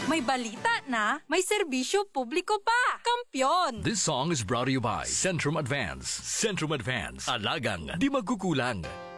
May balita na, may serbisyo publiko pa. Kampyon! This song is brought to you by Centrum Advance. Centrum Advance. Alagang di magkukulang.